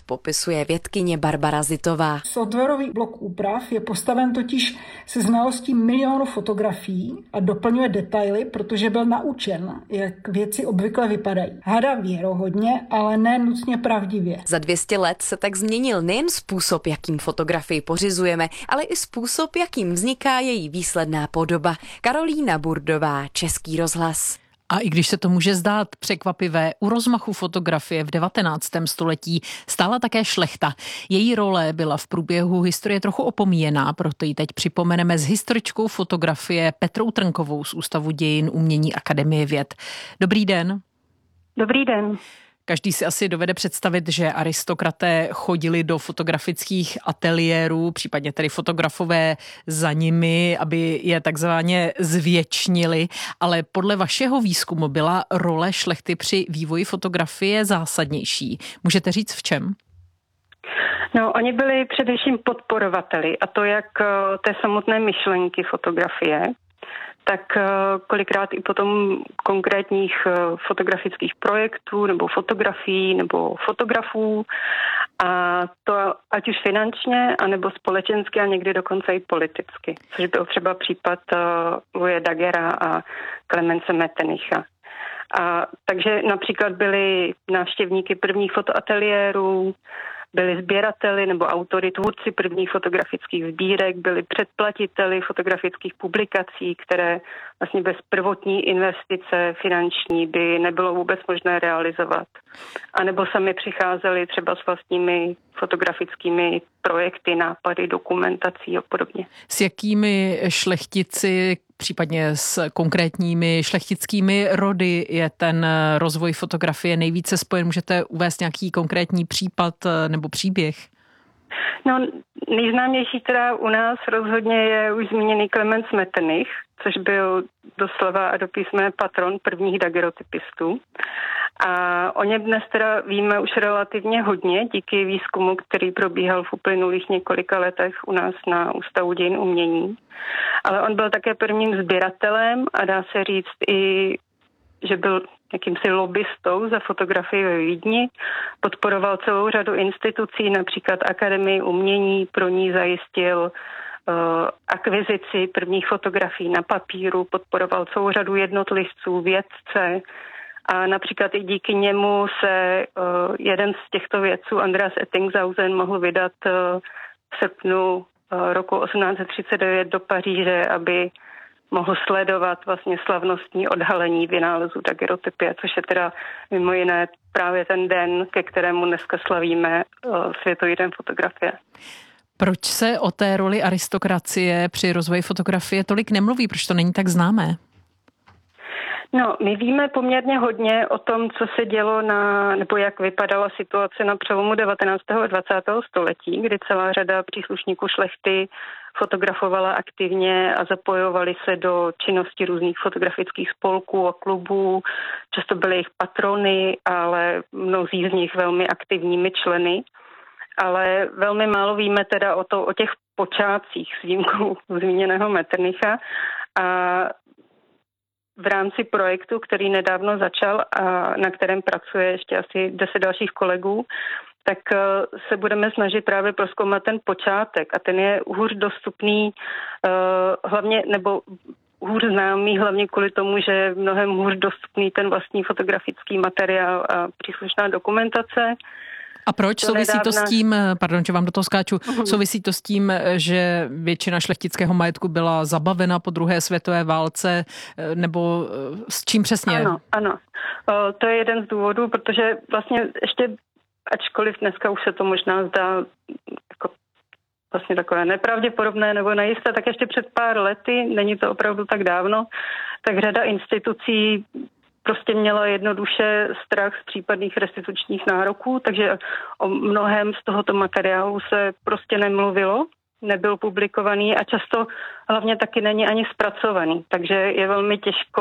popisuje vědkyně Barbara Zitová. Softwarový blok úprav je postaven totiž se znalostí milionů fotografií a doplňuje detaily, protože byl naučen, jak věci obvykle vypadají. Hádá věrohodně, ale ne nutně pravdivě. Za 200 let se tak změnil nejen způsob, jakým fotografii pořizujeme, ale i způsob, jakým vzniká její výsledná podoba. Karolína Burdová, Český rozhlas. A i když se to může zdát překvapivé, u rozmachu fotografie v 19. století stála také šlechta. Její role byla v průběhu historie trochu opomíjená, proto ji teď připomeneme s historičkou fotografie Petrou Trnkovou z Ústavu dějin umění Akademie věd. Dobrý den. Dobrý den. Každý si asi dovede představit, že aristokraté chodili do fotografických ateliérů, případně tedy fotografové za nimi, aby je takzvaně zvětšnili. Ale podle vašeho výzkumu byla role šlechty při vývoji fotografie zásadnější. Můžete říct v čem? No, oni byli především podporovateli, a to jak té samotné myšlenky fotografie, tak kolikrát i potom konkrétních fotografických projektů nebo fotografií nebo fotografů, a to ať už finančně, anebo společensky a někdy dokonce i politicky, což byl třeba případ Louise Daguerra a Clemence Metternicha. Takže například byli návštěvníky prvních fotoateliérů, byli sběrateli nebo autory, tvůrci prvních fotografických sbírek, byli předplatiteli fotografických publikací, které vlastně bez prvotní investice finanční by nebylo vůbec možné realizovat. A nebo sami přicházeli třeba s vlastními fotografickými projekty, nápady, dokumentací a podobně. S jakými šlechtici, případně s konkrétními šlechtickými rody je ten rozvoj fotografie nejvíce spojen? Můžete uvést nějaký konkrétní případ nebo příběh? No, nejznámější teda u nás rozhodně je už zmíněný Clemens Metternich, což byl doslova a do písmene patron prvních daguerreotypistů. A o něm dnes teda víme už relativně hodně díky výzkumu, který probíhal v uplynulých několika letech u nás na Ústavu dějin umění. Ale on byl také prvním sběratelem a dá se říct i, že byl jakýmsi lobbystou za fotografii ve Vídni. Podporoval celou řadu institucí, například Akademii umění, pro ní zajistil akvizici prvních fotografií na papíru, podporoval celou řadu jednotlivců, vědce, a například i díky němu se jeden z těchto vědců, Andreas Ettingshausen, mohl vydat v srpnu roku 1839 do Paříže, aby mohl sledovat vlastně slavnostní odhalení vynálezu daguerreotypie, což je teda mimo jiné právě ten den, ke kterému dneska slavíme Světový den fotografie. Proč se o té roli aristokracie při rozvoji fotografie tolik nemluví? Proč to není tak známé? No, my víme poměrně hodně o tom, co se dělo nebo jak vypadala situace na přelomu 19. a 20. století, kdy celá řada příslušníků šlechty fotografovala aktivně a zapojovali se do činnosti různých fotografických spolků a klubů. Často byly jejich patrony, ale mnozí z nich velmi aktivními členy. Ale velmi málo víme teda o těch počátcích s výjimkou zmíněného Metternicha. A v rámci projektu, který nedávno začal a na kterém pracuje ještě asi 10 dalších kolegů, tak se budeme snažit právě prozkoumat ten počátek, a ten je hůř dostupný hlavně, nebo hůř známý hlavně kvůli tomu, že je mnohem hůř dostupný ten vlastní fotografický materiál a příslušná dokumentace. A proč? Souvisí to s tím, pardon, že vám do toho skáču, souvisí to s tím, že většina šlechtického majetku byla zabavena po druhé světové válce, nebo s čím přesně? Ano. To je jeden z důvodů, protože vlastně ještě, ačkoliv dneska už se to možná zdá jako vlastně takové nepravděpodobné nebo nejisté, tak ještě před pár lety, není to opravdu tak dávno, tak řada institucí prostě měla jednoduše strach z případných restitučních nároků, takže o mnohem z tohoto materiálu se prostě nemluvilo, nebyl publikovaný a často hlavně taky není ani zpracovaný, takže je velmi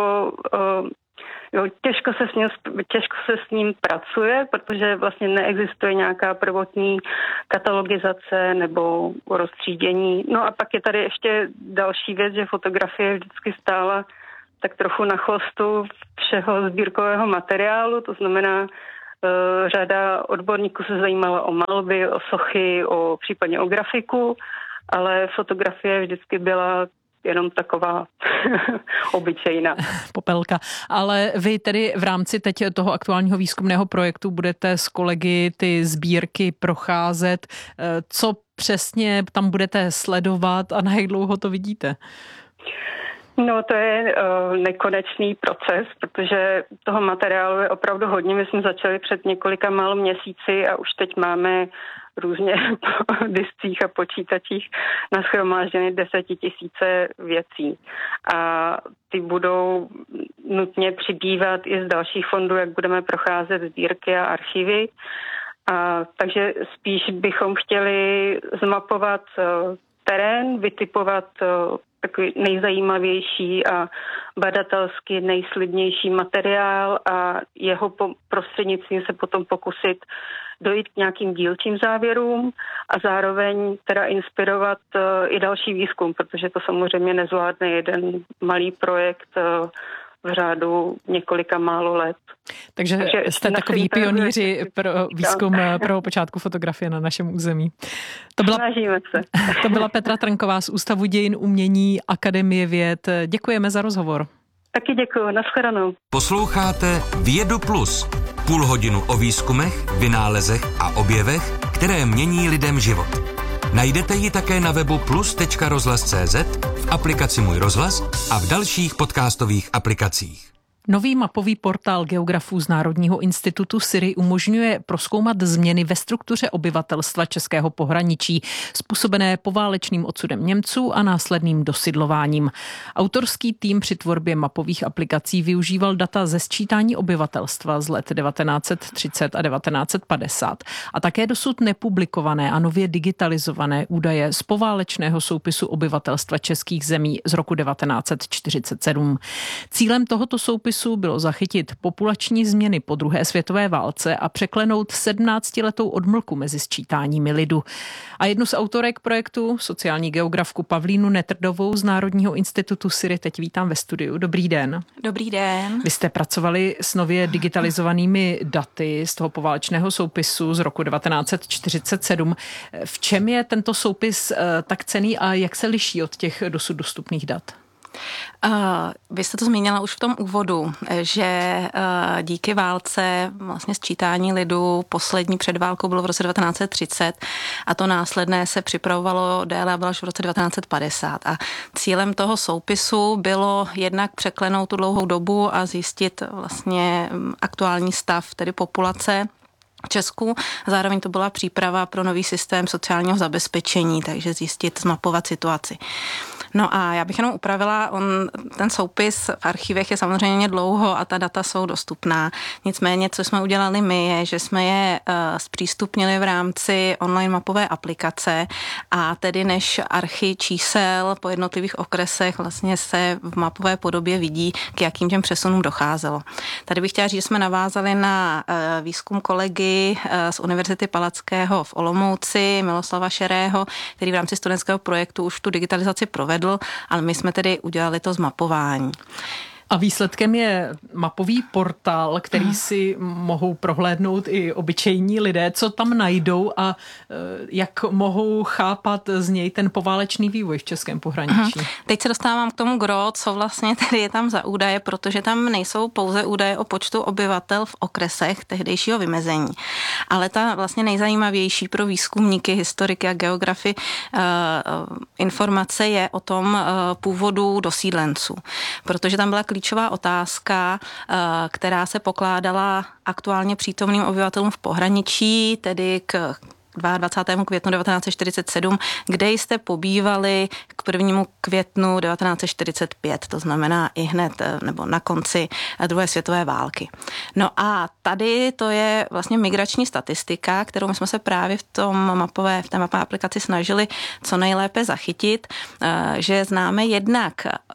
těžko se s ním pracuje, protože vlastně neexistuje nějaká prvotní katalogizace nebo roztřídění. No a pak je tady ještě další věc, že fotografie vždycky stála tak trochu na chvostu všeho sbírkového materiálu, to znamená, Řada odborníků se zajímala o malby, o sochy, případně o grafiku, ale fotografie vždycky byla jenom taková obyčejná. Popelka. Ale vy tedy v rámci teď toho aktuálního výzkumného projektu budete s kolegy ty sbírky procházet. Co přesně tam budete sledovat a na jak dlouho to vidíte? No, to je nekonečný proces, protože toho materiálu je opravdu hodně. My jsme začali před několika málo měsíci a už teď máme různě po discích a počítačích nashromážděny 10 000 věcí. A ty budou nutně přibývat i z dalších fondů, jak budeme procházet sbírky a archivy. Takže spíš bychom chtěli zmapovat terén, vytipovat takový nejzajímavější a badatelsky nejslibnější materiál a jeho prostřednictvím se potom pokusit dojít k nějakým dílčím závěrům a zároveň teda inspirovat i další výzkum, protože to samozřejmě nezvládne jeden malý projekt v řádu několika málo let. Takže jste takový pionýři pro výzkum prvopočátku fotografie na našem území. Snažíme se. To byla Petra Trnková z Ústavu dějin umění Akademie věd. Děkujeme za rozhovor. Taky děkuju, nashledanou. Posloucháte Vědu Plus. Půl hodinu o výzkumech, vynálezech a objevech, které mění lidem život. Najdete ji také na webu plus.rozhlas.cz, v aplikaci Můj rozhlas a v dalších podcastových aplikacích. Nový mapový portál geografů z Národního institutu SIRI umožňuje prozkoumat změny ve struktuře obyvatelstva českého pohraničí, způsobené poválečným odsudem Němců a následným dosidlováním. Autorský tým při tvorbě mapových aplikací využíval data ze sčítání obyvatelstva z let 1930 a 1950 a také dosud nepublikované a nově digitalizované údaje z poválečného soupisu obyvatelstva českých zemí z roku 1947. Cílem tohoto soupisu bylo zachytit populační změny po druhé světové válce a překlenout 17letou odmlku mezi sčítáními lidu. A jednu z autorek projektu, sociální geografku Pavlínu Netrdovou z Národního institutu SIRI, teď vítám ve studiu. Dobrý den. Dobrý den. Vy jste pracovali s nově digitalizovanými daty z toho poválečného soupisu z roku 1947. V čem je tento soupis tak cenný a jak se liší od těch dosud dostupných dat? Vy jste to zmínila už v tom úvodu, že díky válce vlastně sčítání lidu poslední před válkou bylo v roce 1930 a to následné se připravovalo déle a bylo až v roce 1950. A cílem toho soupisu bylo jednak překlenout tu dlouhou dobu a zjistit vlastně aktuální stav, tedy populace v Česku. Zároveň to byla příprava pro nový systém sociálního zabezpečení, takže zjistit, zmapovat situaci. No a já bych jenom upravila, ten soupis v archivech je samozřejmě dlouho a ta data jsou dostupná. Nicméně, co jsme udělali my, je, že jsme je zpřístupnili v rámci online mapové aplikace a tedy než archy čísel po jednotlivých okresech vlastně se v mapové podobě vidí, k jakým těm přesunům docházelo. Tady bych chtěla říct, že jsme navázali na výzkum kolegy z Univerzity Palackého v Olomouci, Miloslava Šerého, který v rámci studentského projektu už tu digitalizaci provedl, ale my jsme tedy udělali to zmapování. A výsledkem je mapový portál, který si mohou prohlédnout i obyčejní lidé, co tam najdou a jak mohou chápat z něj ten poválečný vývoj v českém pohraničí. Teď se dostávám k tomu gro, co vlastně tedy je tam za údaje, protože tam nejsou pouze údaje o počtu obyvatel v okresech tehdejšího vymezení, ale ta vlastně nejzajímavější pro výzkumníky, historiky a geografy informace je o tom původu dosídlenců, protože tam byla klíčová otázka, která se pokládala aktuálně přítomným obyvatelům v pohraničí, tedy k 22. květnu 1947, kde jste pobývali k 1. květnu 1945, to znamená i hned nebo na konci druhé světové války. No a tady to je vlastně migrační statistika, kterou my jsme se právě v té mapové aplikaci snažili co nejlépe zachytit, že známe jednak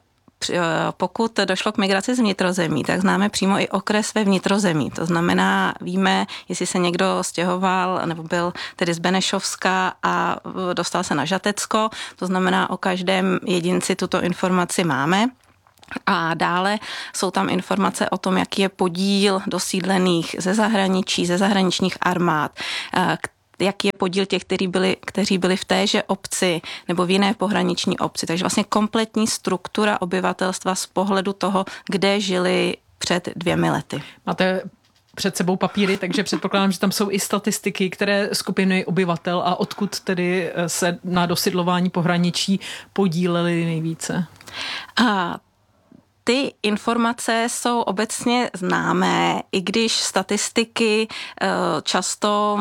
pokud došlo k migraci z vnitrozemí, tak známe přímo i okres ve vnitrozemí. To znamená, víme, jestli se někdo stěhoval nebo byl tedy z Benešovska a dostal se na Žatecko. To znamená, o každém jedinci tuto informaci máme. A dále jsou tam informace o tom, jaký je podíl dosídlených ze zahraničí, ze zahraničních armád, jaký je podíl těch, kteří byli v téže obci nebo v jiné pohraniční obci. Takže vlastně kompletní struktura obyvatelstva z pohledu toho, kde žili před 2 lety. Máte před sebou papíry, takže předpokládám, že tam jsou i statistiky, které skupiny obyvatel a odkud tedy se na dosidlování pohraničí podíleli nejvíce. Ty informace jsou obecně známé, i když statistiky často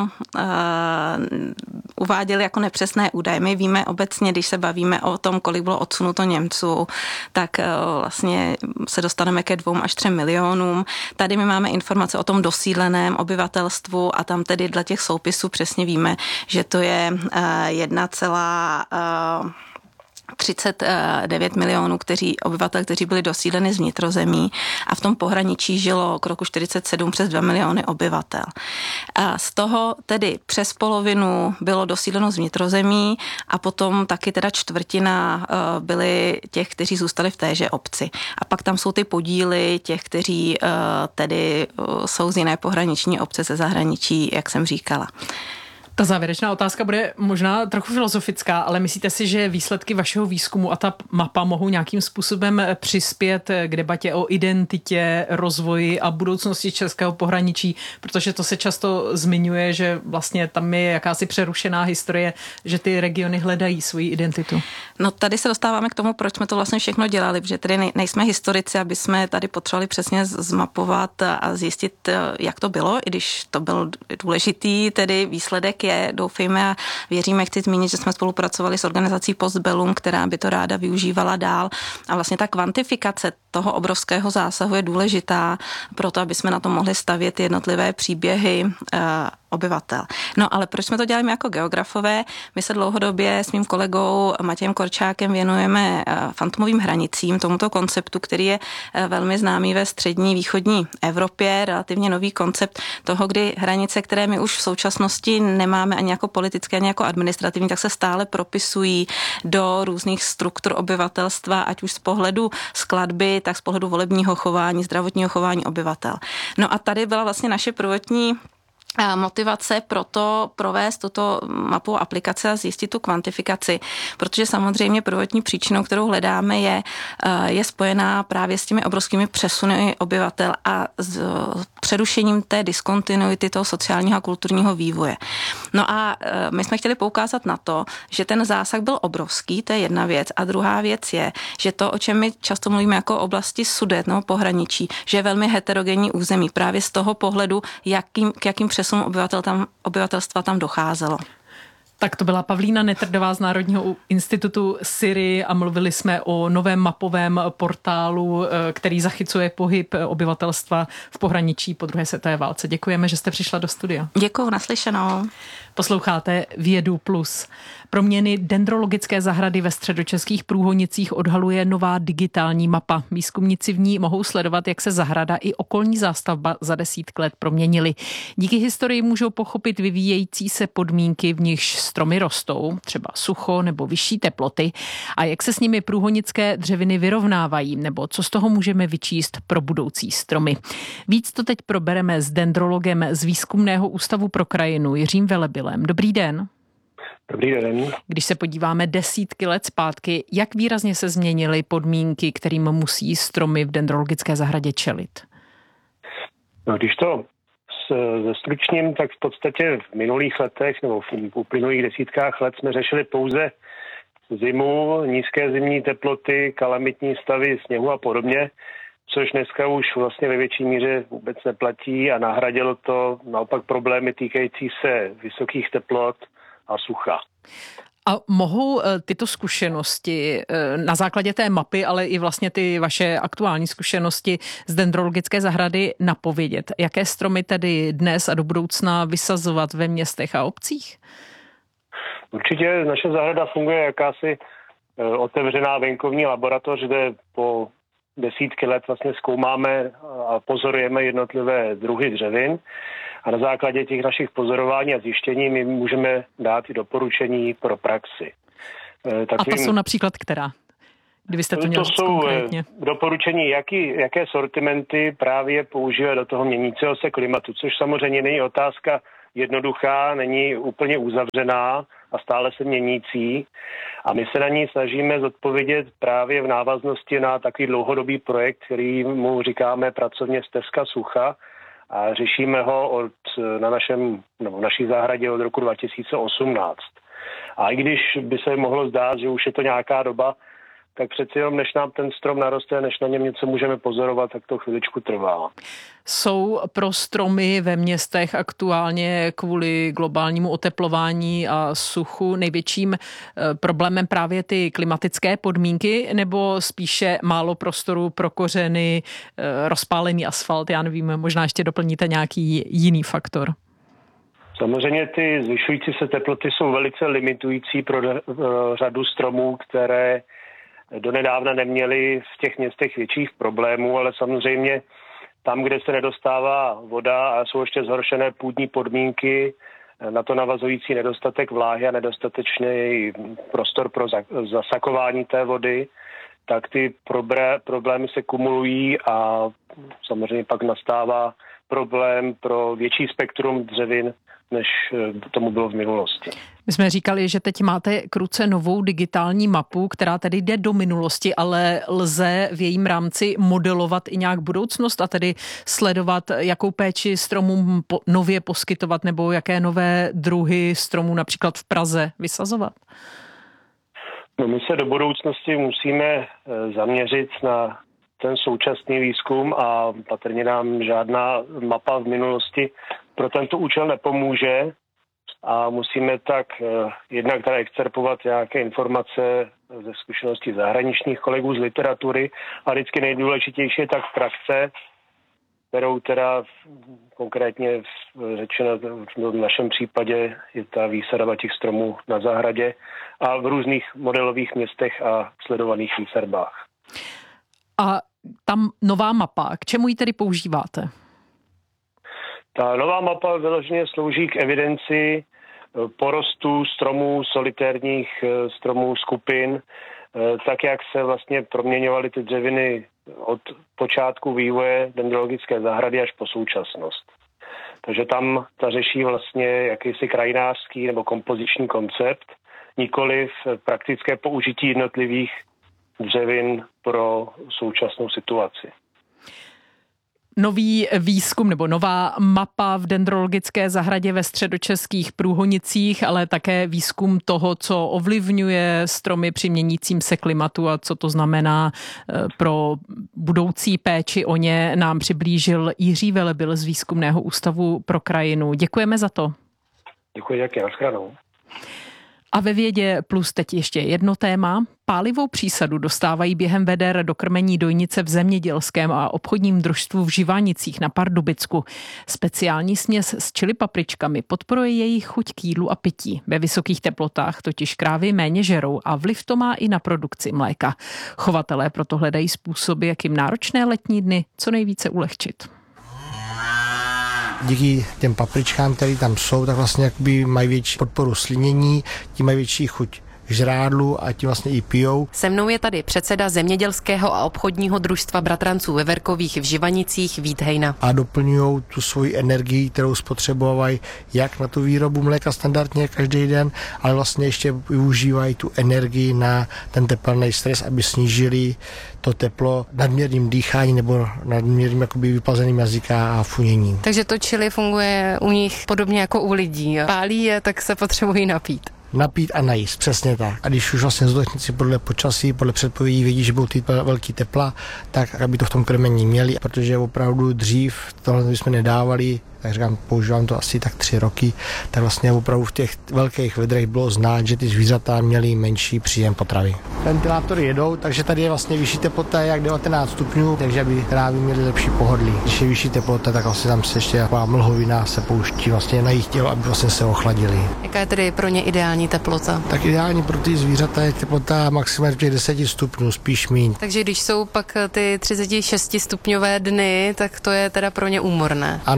uváděly jako nepřesné údaje. My víme obecně, když se bavíme o tom, kolik bylo odsunuto Němců, tak vlastně se dostaneme ke 2 až 3 milionům. Tady my máme informace o tom dosídleném obyvatelstvu a tam tedy dle těch soupisů přesně víme, že to je 1,39 milionů obyvatel, kteří byli dosídleni z vnitrozemí a v tom pohraničí žilo k roku 47 přes 2 miliony obyvatel. A z toho tedy přes polovinu bylo dosídleno z vnitrozemí a potom taky teda 1/4 byli těch, kteří zůstali v téže obci. A pak tam jsou ty podíly těch, kteří tedy jsou z jiné pohraniční obce ze zahraničí, jak jsem říkala. Ta závěrečná otázka bude možná trochu filozofická, ale myslíte si, že výsledky vašeho výzkumu a ta mapa mohou nějakým způsobem přispět k debatě o identitě, rozvoji a budoucnosti českého pohraničí, protože to se často zmiňuje, že vlastně tam je jakási přerušená historie, že ty regiony hledají svoji identitu? No tady se dostáváme k tomu, proč jsme to vlastně všechno dělali, protože tady nejsme historici, aby jsme tady potřebovali přesně zmapovat a zjistit, jak to bylo, i když to byl důležitý tedy výsledek doufejme a věříme, chci zmínit, že jsme spolupracovali s organizací Postbellum, která by to ráda využívala dál a vlastně ta kvantifikace toho obrovského zásahu je důležitá pro to, aby jsme na to mohli stavět jednotlivé příběhy obyvatel. No ale proč jsme to dělali jako geografové? My se dlouhodobě s mým kolegou Matějem Korčákem věnujeme fantomovým hranicím, tomuto konceptu, který je velmi známý ve střední východní Evropě, relativně nový koncept toho, kdy hranice, které my už v současnosti nemáme ani jako politické, ani jako administrativní, tak se stále propisují do různých struktur obyvatelstva, ať už z pohledu skladby, tak z pohledu volebního chování, zdravotního chování obyvatel. No a tady byla vlastně naše prvotní motivace pro to provést tuto mapu aplikace a zjistit tu kvantifikaci, protože samozřejmě prvotní příčinou, kterou hledáme, je spojená právě s těmi obrovskými přesuny obyvatel a s přerušením té diskontinuity toho sociálního a kulturního vývoje. No a my jsme chtěli poukázat na to, že ten zásah byl obrovský, to je jedna věc, a druhá věc je, že to, o čem my často mluvíme jako oblasti Sudet nebo pohraničí, že je velmi heterogenní území právě z toho pohledu, k jakým přesunům obyvatelstva tam docházelo. Tak to byla Pavlína Netrdová z Národního institutu SIRI a mluvili jsme o novém mapovém portálu, který zachycuje pohyb obyvatelstva v pohraničí po druhé světové válce. Děkujeme, že jste přišla do studia. Děkuju, naslyšenou. Posloucháte Vědu Plus. Proměny dendrologické zahrady ve středočeských Průhonicích odhaluje nová digitální mapa. Výzkumníci v ní mohou sledovat, jak se zahrada i okolní zástavba za desítky let proměnily. Díky historii můžou pochopit vyvíjející se podmínky, v nichž stromy rostou, třeba sucho nebo vyšší teploty, a jak se s nimi průhonické dřeviny vyrovnávají, nebo co z toho můžeme vyčíst pro budoucí stromy. Víc to teď probereme s dendrologem z Výzkumného ústavu pro krajinu Jiřím Velebylem. Dobrý den. Dobrý den. Když se podíváme desítky let zpátky, jak výrazně se změnily podmínky, kterým musí stromy v dendrologické zahradě čelit? No, když to zestručním, tak v podstatě v minulých letech nebo v uplynulých desítkách let jsme řešili pouze zimu, nízké zimní teploty, kalamitní stavy sněhu a podobně, což dneska už vlastně ve větší míře vůbec neplatí a nahradilo to naopak problémy týkající se vysokých teplot a sucha. A mohou tyto zkušenosti na základě té mapy, ale i vlastně ty vaše aktuální zkušenosti z dendrologické zahrady napovědět, jaké stromy tedy dnes a do budoucna vysazovat ve městech a obcích? Určitě naše zahrada funguje jakási otevřená venkovní laboratoř, kde po desítky let vlastně zkoumáme a pozorujeme jednotlivé druhy dřevin. A na základě těch našich pozorování a zjištění my můžeme dát i doporučení pro praxi. A to jsou například která? Kdybyste to měl To jsou konkrétně. doporučení, jaké sortimenty právě používat do toho měnícího se klimatu, což samozřejmě není otázka jednoduchá, není úplně uzavřená a stále se měnící. A my se na ní snažíme zodpovědět právě v návaznosti na takový dlouhodobý projekt, který mu říkáme pracovně Stezka sucha, a řešíme ho v naší zahradě od roku 2018. A i když by se mohlo zdát, že už je to nějaká doba, tak přeci jenom než nám ten strom naroste, než na něm něco můžeme pozorovat, tak to chviličku trvá. Jsou pro stromy ve městech aktuálně kvůli globálnímu oteplování a suchu největším problémem právě ty klimatické podmínky, nebo spíše málo prostoru pro kořeny, rozpálený asfalt, já nevím, možná ještě doplníte nějaký jiný faktor? Samozřejmě ty zvyšující se teploty jsou velice limitující pro řadu stromů, které donedávna neměly v těch městech větších problémů, ale samozřejmě tam, kde se nedostává voda a jsou ještě zhoršené půdní podmínky, na to navazující nedostatek vláhy a nedostatečný prostor pro zasakování té vody, tak ty problémy se kumulují a samozřejmě pak nastává problém pro větší spektrum dřevin, než tomu bylo v minulosti. My jsme říkali, že teď máte k ruce novou digitální mapu, která tedy jde do minulosti, ale lze v jejím rámci modelovat i nějak budoucnost a tedy sledovat, jakou péči stromům nově poskytovat nebo jaké nové druhy stromů například v Praze vysazovat? No, my se do budoucnosti musíme zaměřit na ten současný výzkum a patrně nám žádná mapa v minulosti pro tento účel nepomůže a musíme tak jednak teda excerpovat nějaké informace ze zkušeností zahraničních kolegů z literatury a vždycky nejdůležitější je tak praxe, kterou teda konkrétně řečeno v našem případě je ta výsadba těch stromů na zahradě a v různých modelových městech a sledovaných výsadbách. A tam nová mapa, k čemu ji tedy používáte? Ta nová mapa vyloženě slouží k evidenci porostů stromů, solitérních stromů, skupin, tak jak se vlastně proměňovaly ty dřeviny od počátku vývoje dendrologické zahrady až po současnost. Takže tam ta řeší vlastně jakýsi krajinářský nebo kompoziční koncept, nikoliv praktické použití jednotlivých dřevin pro současnou situaci. Nový výzkum nebo nová mapa v dendrologické zahradě ve středočeských Průhonicích, ale také výzkum toho, co ovlivňuje stromy při měnícím se klimatu a co to znamená pro budoucí péči o ně, nám přiblížil Jiří Velebil z Výzkumného ústavu pro krajinu. Děkujeme za to. Děkuji, na shledanou. A ve Vědě plus teď ještě jedno téma. Pálivou přísadu dostávají během veder do krmení dojnice v zemědělském a obchodním družstvu v Živanicích na Pardubicku. Speciální směs s chili papričkami podporuje jejich chuť k jídlu a pití. Ve vysokých teplotách totiž krávy méně žerou a vliv to má i na produkci mléka. Chovatelé proto hledají způsoby, jak jim náročné letní dny co nejvíce ulehčit. Díky těm papričkám, které tam jsou, tak vlastně jakoby mají větší podporu slinění, tím mají větší chuť žrádlu a tím vlastně i pijou. Se mnou je tady předseda zemědělského a obchodního družstva bratranců Veverkových v Živanicích Vít Hejna. A doplňují tu svoji energii, kterou spotřebovají jak na tu výrobu mléka standardně každý den, ale vlastně ještě využívají tu energii na ten tepelný stres, aby snížili to teplo nadměrným dýcháním nebo nadměrným jakoby vyplazeným jazyka a funěním. Takže to chili funguje u nich podobně jako u lidí. Pálí je, tak se potřebují napít. Napít a najíst, přesně tak. A když už vlastně zootechnici podle počasí, podle předpovědí vědí, že budou ty velký tepla, tak aby to v tom krmení měli, protože opravdu dřív tohle bychom nedávali, tak říkám, používám to asi tak 3 roky, tak vlastně opravdu v těch velkých vedrech bylo znát, že ty zvířata měly menší příjem potravy. Ventilátory jedou, takže tady je vlastně vyšší teplota jak 19 stupňů, takže aby krávy měly lepší pohodlí. Když je vyšší teplota, tak vlastně tam se ještě taková mlhovina se pouští vlastně na jejich tělo, aby vlastně se ochladili. Jaká je tedy pro ně ideální teplota? Tak ideální pro ty zvířata je teplota maximálně 10 stupňů, spíš míň. Takže když jsou pak ty 36 stupňové dny, tak to je teda pro ně úmorné. Ano.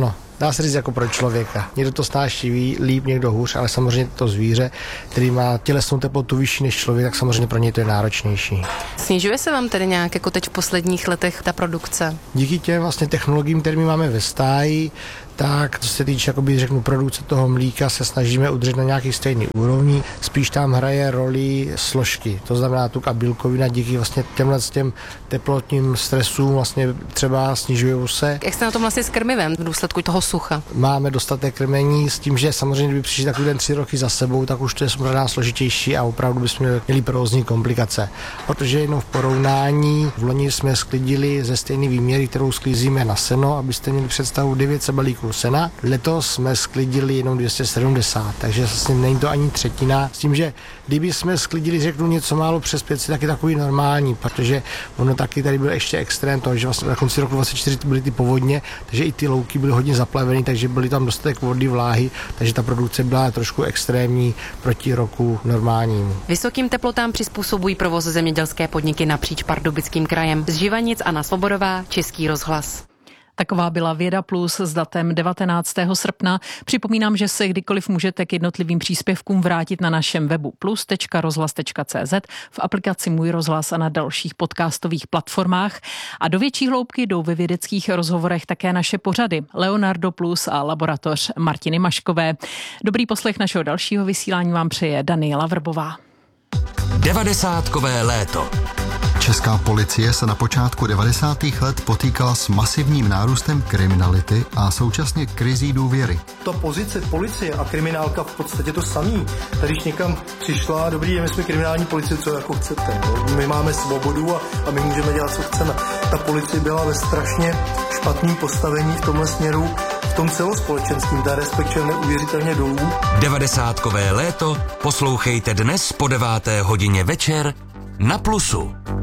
dá se říct jako pro člověka. Někdo to snáší líp, někdo hůř, ale samozřejmě to zvíře, který má tělesnou teplotu vyšší než člověk, tak samozřejmě pro něj to je náročnější. Snižuje se vám tedy nějak jako teď v posledních letech ta produkce? Díky těm vlastně technologiím, které my máme ve stáji, tak co se týče, jakoby, řeknu, produkce toho mlíka, se snažíme udržet na nějaký stejný úrovni. Spíš tam hraje roli složky, to znamená tuk a bílkovina díky vlastně těm teplotním stresům vlastně třeba snižují se. Jak jste na tom vlastně s krmivem v důsledku toho sucha? Máme dostatek krmení s tím, že samozřejmě, kdyby přišli takový den 3 roky za sebou, tak už to je možná složitější a opravdu bychom měli provozní komplikace. Protože jenom v porovnání v loni jsme sklidili ze stejné výměry, kterou sklízíme na seno, abyste měli představu 900 balíků sena. Letos jsme sklidili jenom 270, takže vlastně není to ani třetina. S tím, že kdyby jsme sklidili, řeknu, něco málo přes 500, tak je takový normální, protože ono taky tady byl ještě extrém toho, že vlastně na konci roku 24 byly ty povodně, takže i ty louky byly hodně zaplavený, takže byly tam dostatek vody, vláhy, takže ta produkce byla trošku extrémní proti roku normálnímu. Vysokým teplotám přizpůsobují provoz zemědělské podniky napříč Pardubickým krajem. Z Živanic Anna Svobodová, Český rozhlas. Taková byla Věda Plus s datem 19. srpna. Připomínám, že se kdykoliv můžete k jednotlivým příspěvkům vrátit na našem webu plus.rozhlas.cz, v aplikaci Můj rozhlas a na dalších podcastových platformách. A do větší hloubky jdou ve vědeckých rozhovorech také naše pořady Leonardo Plus a laboratoř Martiny Maškové. Dobrý poslech našeho dalšího vysílání vám přeje Daniela Vrbová. 90kové léto. Česká policie se na počátku 90. let potýkala s masivním nárůstem kriminality a současně krizí důvěry. Ta pozice policie a kriminálka v podstatě to samý. Když někam přišla, dobrý den, my jsme kriminální policie, co jako chcete. My máme svobodu a my můžeme dělat, co chceme. Ta policie byla ve strašně špatném postavení v tomhle směru, v tom celospolečenským, ta respektive neuvěřitelně dolů. 90kové léto poslouchejte dnes po 9. hodině večer na Plusu.